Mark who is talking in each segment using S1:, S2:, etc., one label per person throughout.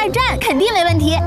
S1: 转肯定没问题。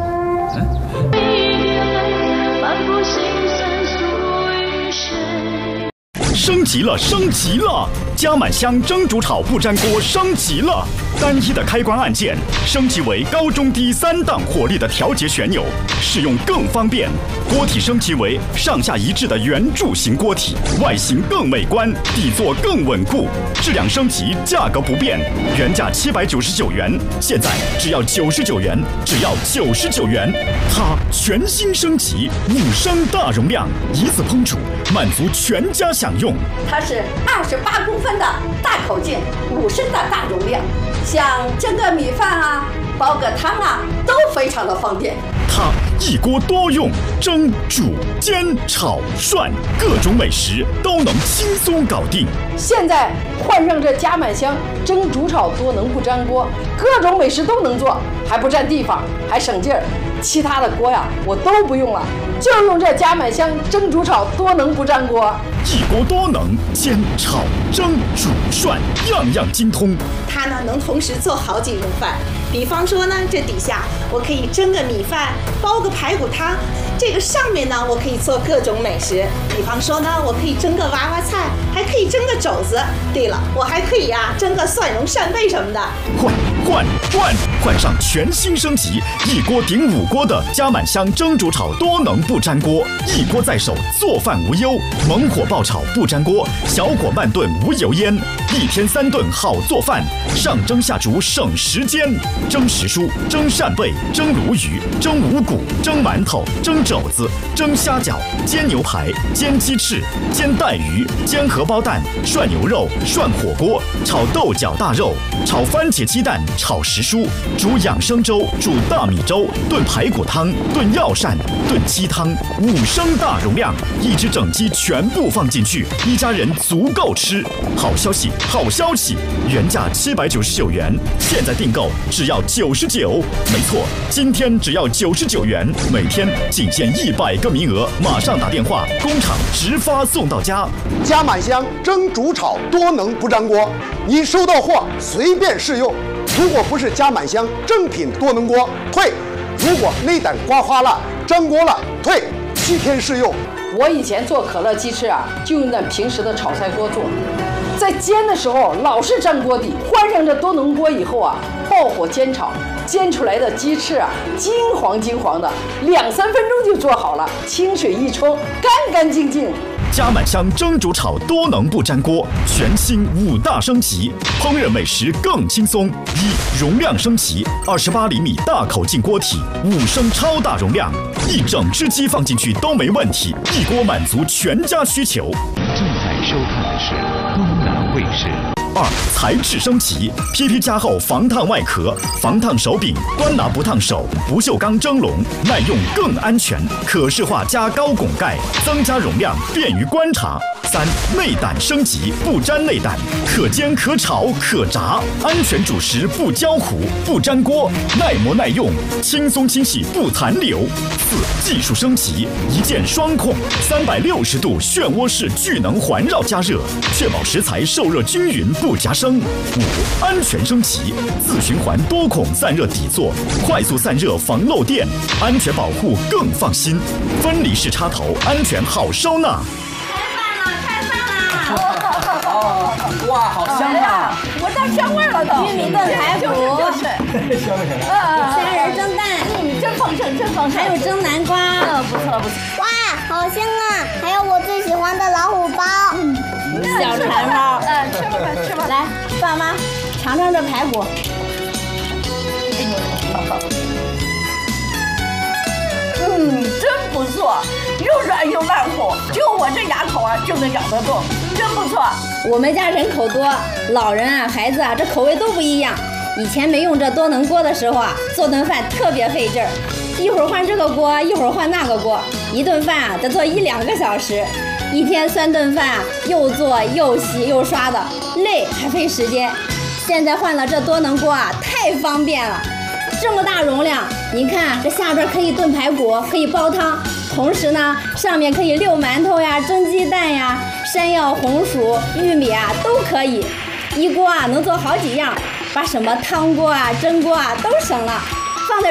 S2: 升级了，升级了！加满香蒸煮炒不粘锅升级了，单一的开关按键升级为高中低3档火力的调节旋钮，使用更方便。锅体升级为上下一致的圆柱形锅体，外形更美观，底座更稳固。质量升级，价格不变，原价799元，现在只要99元，只要99元。它全新升级，5升大容量，一次烹煮，满足全家享用。
S3: 它是28公分的大口径，5升的大容量，像蒸个米饭啊、煲个汤啊，都非常的方便。
S2: 它一锅多用，蒸、煮、煎、炒、涮，各种美食都能轻松搞定。
S3: 现在换上这加满香蒸、煮、炒多能不粘锅，各种美食都能做，还不占地方，还省劲儿。其他的锅呀，我都不用了，就用这加满香蒸、煮、炒多能不粘锅。
S2: 一锅多能，煎、炒、蒸、煮、涮，样样精通。
S4: 它呢能同时做好几种饭，比方说呢，这底下我可以蒸个米饭，煲个排骨汤，这个上面呢我可以做各种美食，比方说呢，我可以蒸个娃娃菜，还可以蒸个肘子。对了，我还可以蒸个蒜蓉扇贝什么的。
S2: 换上全新升级，一锅顶5锅的加满香蒸煮炒多能不粘锅，一锅在手，做饭无忧。猛火爆炒不粘锅，小火慢炖无油烟，1天3顿好做饭，上蒸下煮省时间。蒸时蔬、蒸扇贝、蒸鲈鱼、蒸五谷、蒸馒头、蒸肘子、蒸虾饺、煎牛排、煎鸡翅、煎带鱼、煎荷包蛋、涮牛肉、涮火锅、炒豆角大肉、炒番茄鸡蛋、炒时蔬、煮养生粥、煮大米粥、炖排骨汤、炖药膳、炖鸡汤，5升大容量，一只整鸡全部放进去，一家人足够吃。好消息，好消息！原价799元，现在订购只要99。没错，今天只要99元，每天仅限100个名额，马上打电话，工厂直发送到家。
S5: 加满香蒸煮炒多能不粘锅，你收到货随便试用。如果不是加满香正品多能锅，退；如果内胆刮花了、粘锅了，退。7天试用。
S3: 我以前做可乐鸡翅就用那平时的炒菜锅做，在煎的时候老是粘锅底，换上这多能锅以后爆火煎炒，煎出来的鸡翅金黄金黄的，2-3分钟就做好了，清水一冲，干干净净。
S2: 加满香蒸煮炒多能不粘锅，全新5大升级，烹饪美食更轻松。容量升级，28厘米大口径锅体，5升超大容量，一整只鸡放进去都没问题，一锅满足全家需求。
S6: 正在收看的是东南卫视。
S2: 2、材质升级 ，PP 加厚防烫外壳，防烫手柄，端拿不烫手，不锈钢蒸笼，耐用更安全，可视化加高拱盖，增加容量，便于观察。3、内胆升级，不粘内胆，可煎可炒可炸，安全煮食不焦糊不粘锅，耐磨耐用，轻松清洗不残留。4、技术升级，一键双控，360度漩涡式聚能环绕加热，确保食材受热均匀不夹生。5、安全升级，自循环多孔散热底座，快速散热防漏电，安全保护更放心。分离式插头，安全好收纳。
S7: 哇，好香啊！
S3: 闻到香味了都。
S1: 玉米炖排骨，
S7: 香不香？
S1: 虾仁蒸蛋，
S3: 真丰盛，真丰盛。
S1: 还有蒸南瓜，
S3: 不错不错。
S8: 哇，好香啊！还有我最喜欢的老虎包。
S1: 小馋包。
S3: 吃吧吃吧。
S1: 来，爸妈尝尝这排骨。
S3: 真不错，又软又烂乎，就我这牙口就能咬得动，真不错。
S1: 我们家人口多，老人孩子这口味都不一样。以前没用这多能锅的时候做顿饭特别费劲儿，一会儿换这个锅，一会儿换那个锅，一顿饭得做1-2个小时，1天3顿饭，又做又洗又刷的，累还费时间。现在换了这多能锅太方便了。这么大容量，您看这下边可以炖排骨，可以煲汤，同时呢上面可以溜馒头呀、蒸鸡蛋呀、山药、红薯、玉米都可以，一锅能做好几样，把什么汤锅蒸锅都省了。